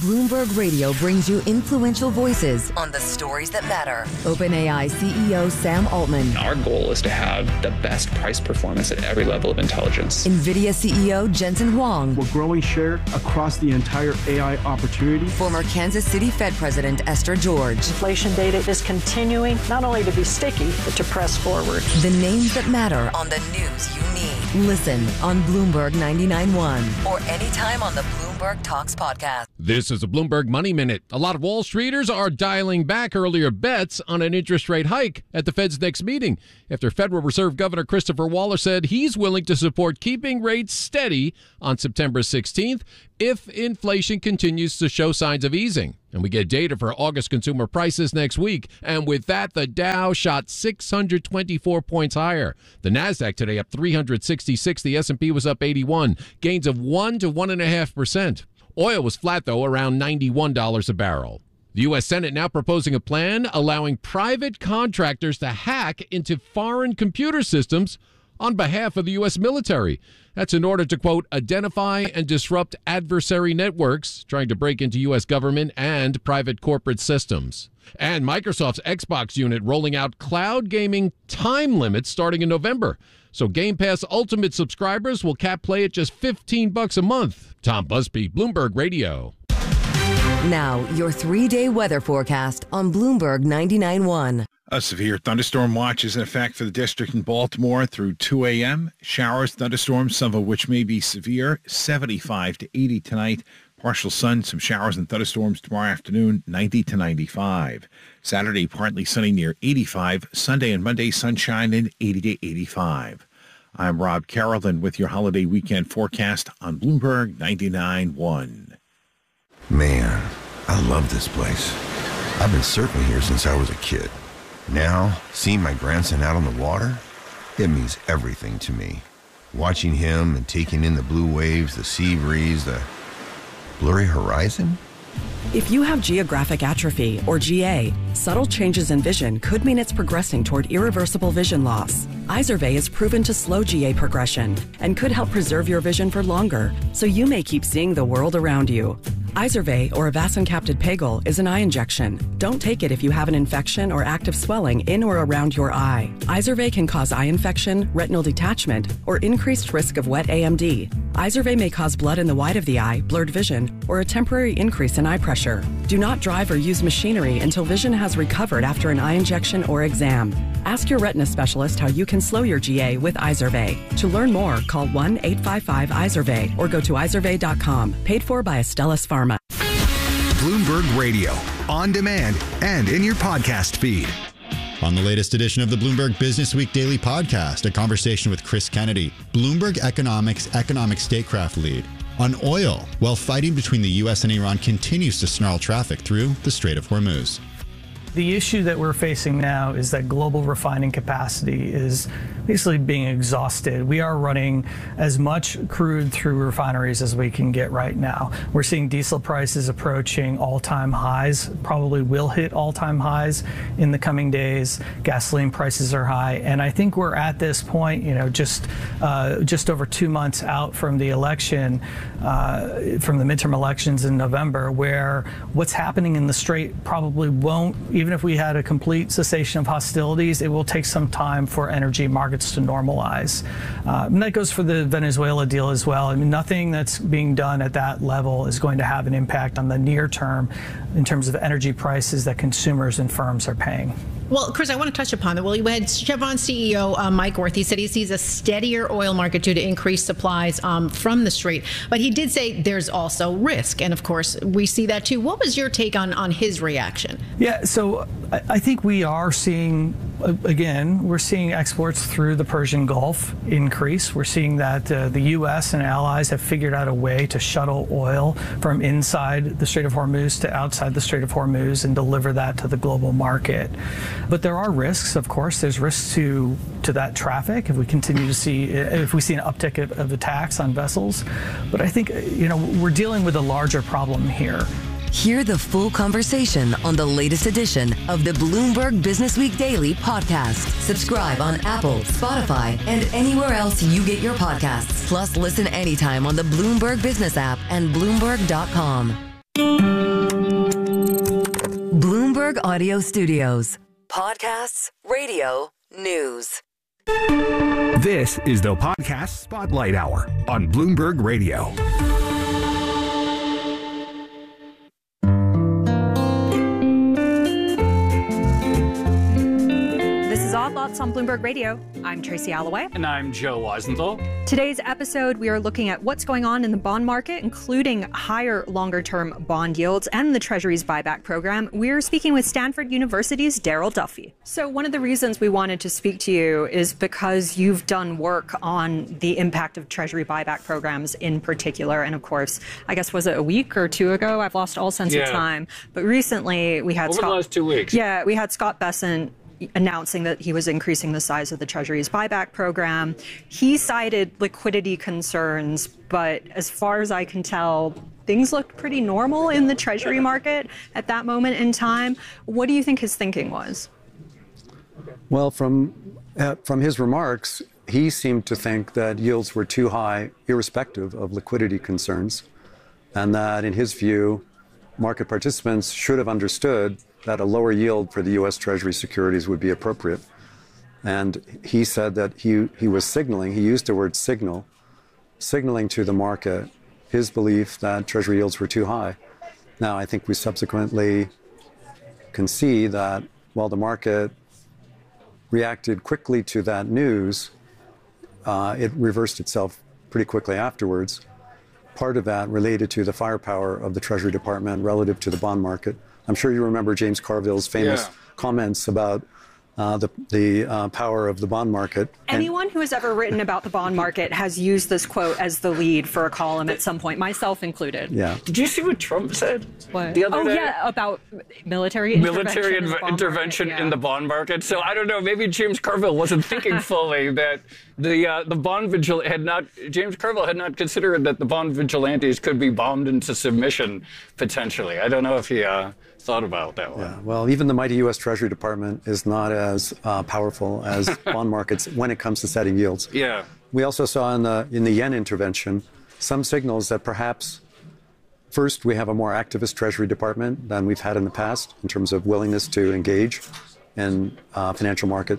Bloomberg Radio brings you influential voices on the stories that matter. OpenAI C E O Sam Altman. Our goal is to have the best price performance at every level of intelligence. NVIDIA C E O Jensen Huang. We're growing share across the entire A I opportunity. Former Kansas City Fed President Esther George. Inflation data is continuing not only to be sticky, but to press forward. The names that matter on the news you need. Listen on Bloomberg ninety-nine point one or anytime on the Bloomberg Talks podcast. This is a Bloomberg Money Minute. A lot of Wall Streeters are dialing back earlier bets on an interest rate hike at the Fed's next meeting after Federal Reserve Governor Christopher Waller said he's willing to support keeping rates steady on September sixteenth if inflation continues to show signs of easing. And we get data for August consumer prices next week. And with that, the Dow shot six hundred twenty-four points higher. The Nasdaq today up three hundred sixty-six. The S and P was up eighty-one. Gains of one to one point five percent. Oil was flat, though, around ninety-one dollars a barrel. The U S Senate now proposing a plan allowing private contractors to hack into foreign computer systems on behalf of the U S military. That's in order to, quote, identify and disrupt adversary networks trying to break into U S government and private corporate systems. And Microsoft's Xbox unit rolling out cloud gaming time limits starting in November. So Game Pass Ultimate subscribers will cap play at just fifteen bucks a month. Tom Busby, Bloomberg Radio. Now, your three-day weather forecast on Bloomberg ninety-nine point one. A severe thunderstorm watch is in effect for the district in Baltimore through two a.m. Showers, thunderstorms, some of which may be severe, seventy-five to eighty tonight. Partial sun, some showers and thunderstorms tomorrow afternoon, ninety to ninety-five. Saturday, partly sunny near eighty-five. Sunday and Monday, sunshine in eighty to eighty-five. I'm Rob Carolyn with your holiday weekend forecast on Bloomberg ninety-nine point one. Man, I love this place. I've been surfing here since I was a kid. Now, seeing my grandson out on the water, it means everything to me. Watching him and taking in the blue waves, the sea breeze, the blurry horizon. If you have geographic atrophy, or G A, subtle changes in vision could mean it's progressing toward irreversible vision loss. Izervay is proven to slow G A progression and could help preserve your vision for longer, so you may keep seeing the world around you. Izervay, or avacincaptad pegol, is an eye injection. Don't take it if you have an infection or active swelling in or around your eye. Izervay can cause eye infection, retinal detachment, or increased risk of wet A M D. Izervay may cause blood in the white of the eye, blurred vision, or a temporary increase in eye pressure. Do not drive or use machinery until vision has recovered after an eye injection or exam. Ask your retina specialist how you can slow your G A with Izervay. To learn more, call one eight five five Izervay or go to izervay dot com. Paid for by Astellas Pharma. Bloomberg Radio, on demand and in your podcast feed. On the latest edition of the Bloomberg Business Week Daily Podcast, a conversation with Chris Kennedy, Bloomberg Economics economic statecraft lead, on oil, while fighting between the U S and Iran continues to snarl traffic through the Strait of Hormuz. The issue that we're facing now is that global refining capacity is basically being exhausted. We are running as much crude through refineries as we can get right now. We're seeing diesel prices approaching all-time highs, probably will hit all-time highs in the coming days. Gasoline prices are high, and I think we're at this point, you know, just uh, just over two months out from the election, uh, from the midterm elections in November, where what's happening in the Strait probably won't, even if we had a complete cessation of hostilities, it will take some time for energy markets to normalize. Uh, and that goes for the Venezuela deal as well. I mean, nothing that's being done at that level is going to have an impact on the near term in terms of energy prices that consumers and firms are paying. Well, Chris, I want to touch upon that. Well, you had Chevron C E O uh, Mike Wirth. He said he sees a steadier oil market due to increased supplies um, from the Strait. But he did say there's also risk. And of course, we see that too. What was your take on, on his reaction? Yeah, so I, I think we are seeing, uh, again, we're seeing exports through the Persian Gulf increase. We're seeing that uh, the U S and allies have figured out a way to shuttle oil from inside the Strait of Hormuz to outside the Strait of Hormuz and deliver that to the global market. But there are risks, of course. There's risks to to that traffic if we continue to see, if we see an uptick of, of attacks on vessels. But I think, you know, we're dealing with a larger problem here. Hear the full conversation on the latest edition of the Bloomberg Business Week Daily Podcast. Subscribe on Apple, Spotify, and anywhere else you get your podcasts. Plus, listen anytime on the Bloomberg Business app and Bloomberg dot com. Bloomberg Audio Studios. Podcasts, radio, news. This is the Podcast Spotlight Hour on Bloomberg Radio. Odd Lots on Bloomberg Radio. I'm Tracy Alloway. And I'm Joe Weisenthal. Today's episode, we are looking at what's going on in the bond market, including higher longer-term bond yields and the Treasury's buyback program. We're speaking with Stanford University's Darrell Duffy. So one of the reasons we wanted to speak to you is because you've done work on the impact of Treasury buyback programs in particular. And of course, I guess, was it a week or two ago? I've lost all sense yeah. of time. But recently we had Over Scott, the last two weeks. Yeah, we had Scott Bessent announcing that he was increasing the size of the Treasury's buyback program. He cited liquidity concerns, but as far as I can tell, things looked pretty normal in the Treasury market at that moment in time. What do you think his thinking was? Well, from uh, from his remarks, he seemed to think that yields were too high, irrespective of liquidity concerns, and that, in his view, market participants should have understood that a lower yield for the U S Treasury securities would be appropriate. And he said that he, he was signaling, he used the word signal, signaling to the market his belief that Treasury yields were too high. Now, I think we subsequently can see that while the market reacted quickly to that news, uh, it reversed itself pretty quickly afterwards. Part of that related to the firepower of the Treasury Department relative to the bond market. I'm sure you remember James Carville's famous yeah. comments about uh, the, the uh, power of the bond market. Anyone who has ever written about the bond market has used this quote as the lead for a column at some point, myself included. Yeah. Did you see what Trump said what? the other oh, day? Oh, yeah, about military military intervention, inv- in, the intervention market, yeah. in the bond market. So I don't know, maybe James Carville wasn't thinking fully that the uh, the bond vigil had not, James Carville had not considered that the bond vigilantes could be bombed into submission potentially. I don't know if he uh, thought about that one. Yeah, well, even the mighty U S Treasury Department is not as uh, powerful as bond markets when it comes to setting yields. Yeah. We also saw in the in the yen intervention some signals that perhaps first we have a more activist Treasury Department than we've had in the past in terms of willingness to engage in uh, financial market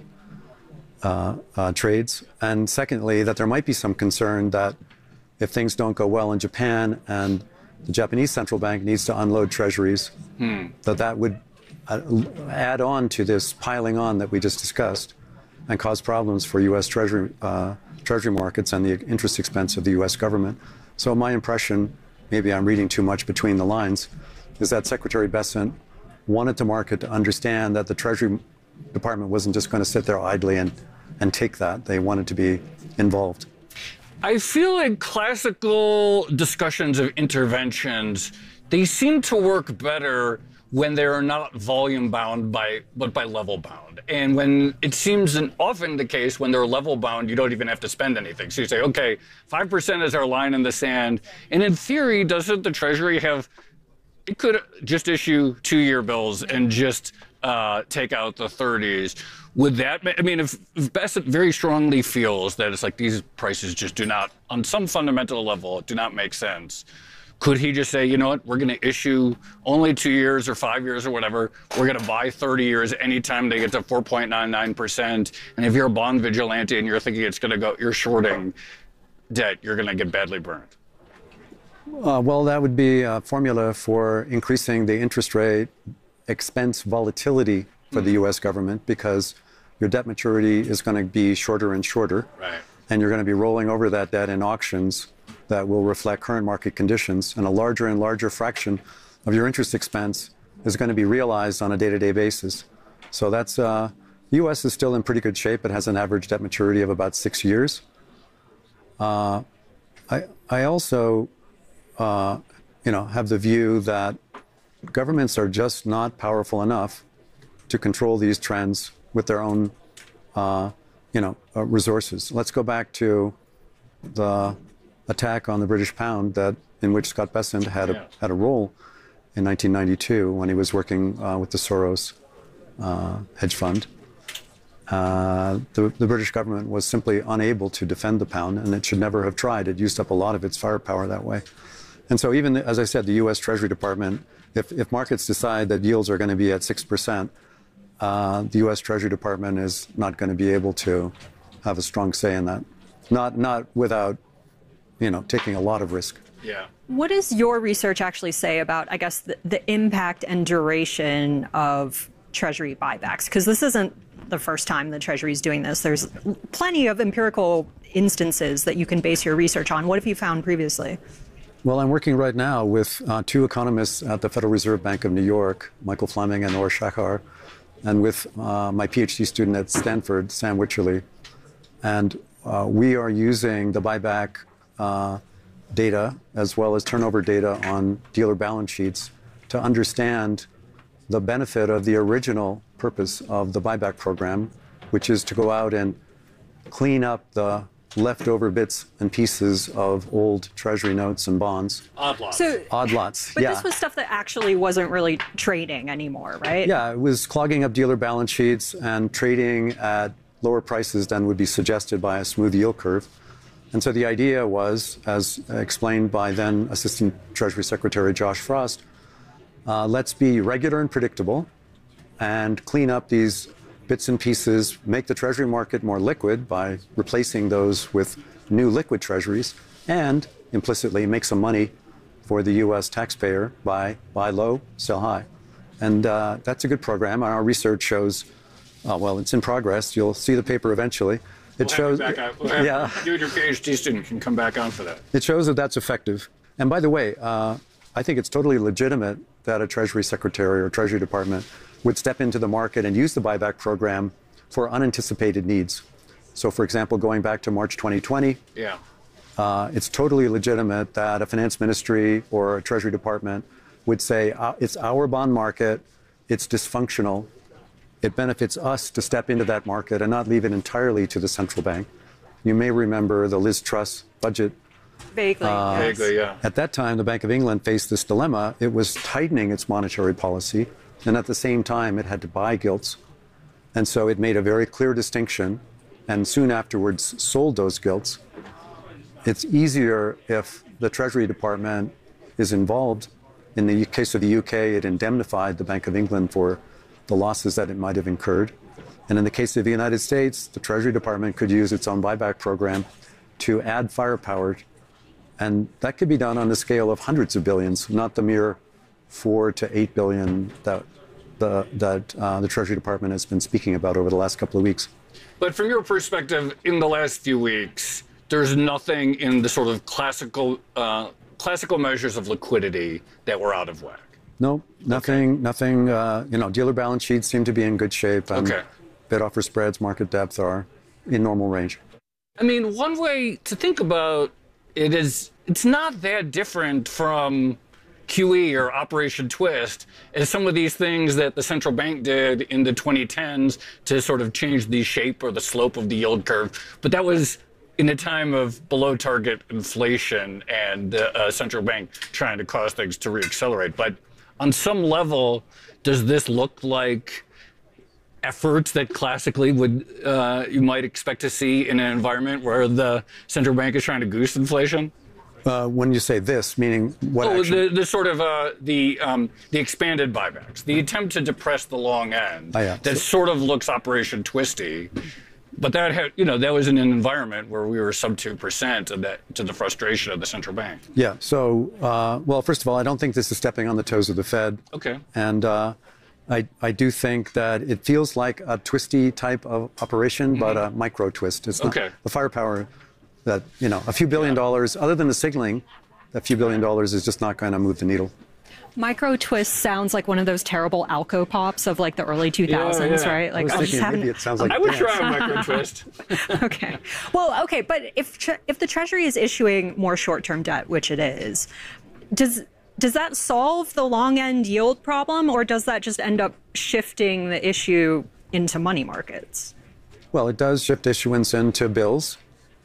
uh, uh, trades, and secondly that there might be some concern that if things don't go well in Japan and the Japanese central bank needs to unload treasuries, hmm. that that would uh, add on to this piling on that we just discussed and cause problems for U S Treasury uh, Treasury markets and the interest expense of the U S government. So my impression, maybe I'm reading too much between the lines, is that Secretary Bessent wanted the market to understand that the Treasury Department wasn't just going to sit there idly and, and take that. They wanted to be involved. I feel like classical discussions of interventions, they seem to work better when they are not volume bound by, but by level bound. And when it seems an, often the case when they're level bound, you don't even have to spend anything. So you say, okay, five percent is our line in the sand. And in theory, doesn't the Treasury have, it could just issue two-year bills and just uh, take out the thirties. Would that, I mean, if, if Bessent very strongly feels that it's like these prices just do not, on some fundamental level, do not make sense, could he just say, you know what, we're going to issue only two years or five years or whatever. We're going to buy thirty years anytime they get to four point nine nine percent. And if you're a bond vigilante and you're thinking it's going to go, you're shorting debt, you're going to get badly burned. Uh, well, that would be a formula for increasing the interest rate expense volatility for mm. the U S government, because your debt maturity is going to be shorter and shorter. Right. And you're going to be rolling over that debt in auctions that will reflect current market conditions, and a larger and larger fraction of your interest expense is going to be realized on a day-to-day basis. So that's, uh, the U S is still in pretty good shape. It has an average debt maturity of about six years. Uh, I, I also, uh, you know, have the view that governments are just not powerful enough to control these trends with their own, uh, you know, uh, resources. Let's go back to the attack on the British pound that in which Scott Bessent had a, had a role in nineteen ninety-two when he was working uh, with the Soros uh, hedge fund. Uh, the, the British government was simply unable to defend the pound, and it should never have tried. It used up a lot of its firepower that way. And so even, as I said, the U S Treasury Department, if, if markets decide that yields are going to be at six percent, uh, the U S Treasury Department is not going to be able to have a strong say in that. Not, not without, you know, taking a lot of risk. Yeah. What does your research actually say about, I guess, the, the impact and duration of Treasury buybacks? Because this isn't the first time the Treasury is doing this. There's plenty of empirical instances that you can base your research on. What have you found previously? Well, I'm working right now with uh, two economists at the Federal Reserve Bank of New York, Michael Fleming and Nora Shachar, and with uh, my PhD student at Stanford, Sam Wycherley. And uh, we are using the buyback uh, data as well as turnover data on dealer balance sheets to understand the benefit of the original purpose of the buyback program, which is to go out and clean up the leftover bits and pieces of old Treasury notes and bonds. Odd lots. So, Odd lots, but yeah. this was stuff that actually wasn't really trading anymore, right? Yeah, it was clogging up dealer balance sheets and trading at lower prices than would be suggested by a smooth yield curve. And so the idea was, as explained by then Assistant Treasury Secretary Josh Frost, uh, let's be regular and predictable and clean up these bits and pieces, make the Treasury market more liquid by replacing those with new liquid Treasuries, and implicitly make some money for the U S taxpayer by buy low, sell high. And uh, that's a good program. Our research shows, uh, well, it's in progress. You'll see the paper eventually. It We'll shows, have you back out. We'll have, yeah. You and your PhD student can come back on for that. It shows that that's effective. And by the way, uh, I think it's totally legitimate that a Treasury Secretary or Treasury Department would step into the market and use the buyback program for unanticipated needs. So, for example, going back to March twenty twenty, Yeah. uh, it's totally legitimate that a finance ministry or a Treasury Department would say, uh, it's our bond market, it's dysfunctional. It benefits us to step into that market and not leave it entirely to the central bank. You may remember the Liz Truss budget. Vaguely, Uh, yes. Vaguely, yeah. At that time, the Bank of England faced this dilemma. It was tightening its monetary policy, and at the same time, it had to buy gilts. And so it made a very clear distinction, and soon afterwards sold those gilts. It's easier if the Treasury Department is involved. In the case of the U K, it indemnified the Bank of England for the losses that it might have incurred. And in the case of the United States, the Treasury Department could use its own buyback program to add firepower. And that could be done on the scale of hundreds of billions, not the mere four to eight billion that the, that uh, the Treasury Department has been speaking about over the last couple of weeks. But from your perspective, in the last few weeks, there's nothing in the sort of classical uh, classical measures of liquidity that were out of whack. No, nothing, okay. nothing, uh, you know, dealer balance sheets seem to be in good shape. And okay. Bid offer spreads, market depth are in normal range. I mean, one way to think about it is it's not that different from Q E or Operation Twist as some of these things that the central bank did in the twenty tens to sort of change the shape or the slope of the yield curve. But that was in a time of below target inflation and the uh, central bank trying to cause things to reaccelerate. But on some level, does this look like efforts that classically would uh, you might expect to see in an environment where the central bank is trying to goose inflation? Uh, when you say this, meaning what oh, action? The, the sort of uh, the um, the expanded buybacks, the attempt to depress the long end. Oh, yeah. That so, sort of looks Operation Twisty, but that had you know that was in an environment where we were sub two percent, and that to the frustration of the central bank. Yeah. So, uh, well, first of all, I don't think this is stepping on the toes of the Fed. Okay. And uh, I I do think that it feels like a twisty type of operation, mm-hmm. but a micro twist. It's not okay. the firepower. That, you know, a few billion yeah. dollars, other than the signaling, a few billion dollars is just not going to move the needle. Micro twist sounds like one of those terrible Alco pops of like the early two thousands, yeah, yeah. right? Like I was thinking, maybe it sounds like I would dance. try a micro twist. Okay. Well, okay, but if tre- if the Treasury is issuing more short-term debt, which it is, does does that solve the long end yield problem, or does that just end up shifting the issue into money markets? Well, it does shift issuance into bills.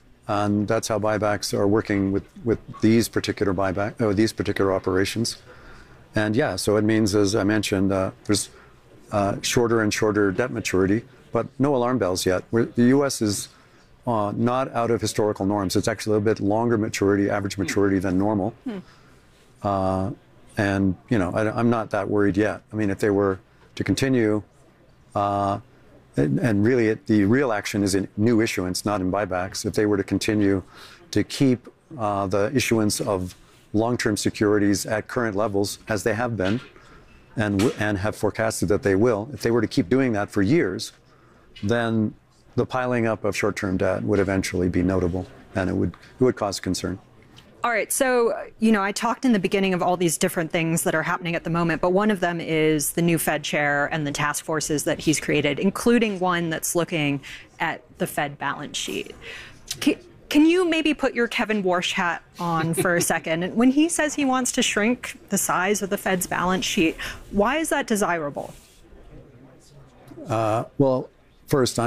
And that's how buybacks are working with, with these particular buyback, or these particular operations. And yeah, so it means, as I mentioned, uh, there's uh, shorter and shorter debt maturity, but no alarm bells yet. We're, the U S is uh, not out of historical norms. It's actually a little bit longer maturity, average maturity than normal. Hmm. Uh, and, you know, I, I'm not that worried yet. I mean, if they were to continue, uh, and, and really it, the real action is in new issuance, not in buybacks. If they were to continue to keep uh, the issuance of long-term securities at current levels, as they have been, and, and have forecasted that they will, if they were to keep doing that for years, then the piling up of short-term debt would eventually be notable, and it would, it would cause concern. All right. So, you know, I talked in the beginning of all these different things that are happening at the moment, but one of them is the new Fed chair and the task forces that he's created, including one that's looking at the Fed balance sheet. Can, can you maybe put your Kevin Warsh hat on for a second? When he says he wants to shrink the size of the Fed's balance sheet, why is that desirable? Uh, well, first, I'm